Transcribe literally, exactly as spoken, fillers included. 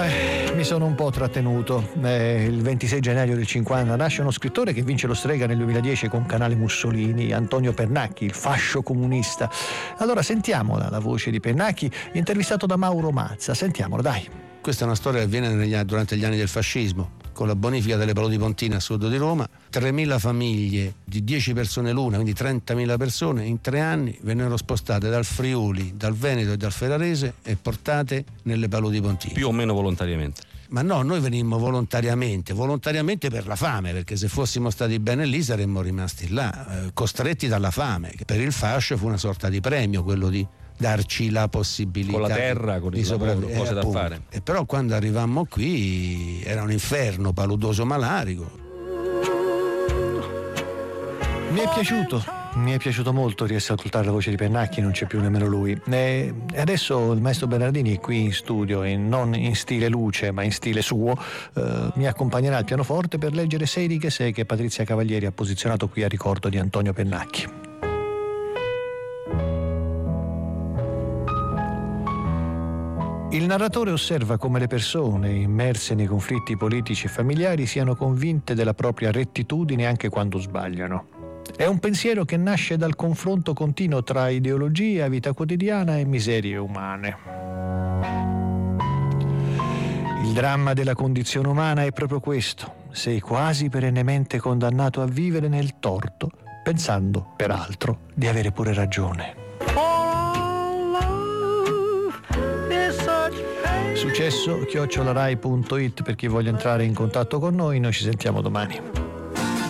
Ah, mi sono un po' trattenuto. Eh, il ventisei gennaio del cinquanta nasce uno scrittore che vince lo Strega nel duemiladieci con Canale Mussolini, Antonio Pennacchi, il fascio comunista. Allora sentiamola, la voce di Pennacchi, intervistato da Mauro Mazza. Sentiamola, dai. Questa è una storia che avviene negli anni, durante gli anni del fascismo, con la bonifica delle paludi pontine a sud di Roma. tremila famiglie di dieci persone l'una, quindi trentamila persone, in tre anni vennero spostate dal Friuli, dal Veneto e dal Ferrarese e portate nelle paludi pontine. Più o meno volontariamente? Ma no, noi venimmo volontariamente, volontariamente per la fame, perché se fossimo stati bene lì saremmo rimasti là, eh, costretti dalla fame, che per il fascio fu una sorta di premio, quello di darci la possibilità con la terra, con il lavoro, cose da fare. E però quando arrivammo qui era un inferno paludoso malarico. Mi è piaciuto, mi è piaciuto molto riascoltare la voce di Pennacchi, non c'è più nemmeno lui. E adesso il maestro Bernardini è qui in studio, e non in stile luce ma in stile suo, eh, mi accompagnerà al pianoforte per leggere sei righe sei che Patrizia Cavalieri ha posizionato qui a ricordo di Antonio Pennacchi. Il narratore osserva come le persone, immerse nei conflitti politici e familiari, siano convinte della propria rettitudine anche quando sbagliano. È un pensiero che nasce dal confronto continuo tra ideologia, vita quotidiana e miserie umane. Il dramma della condizione umana è proprio questo: sei quasi perennemente condannato a vivere nel torto, pensando, peraltro, di avere pure ragione. Successo chiocciola rai punto it per chi voglia entrare in contatto con noi. Noi ci sentiamo domani.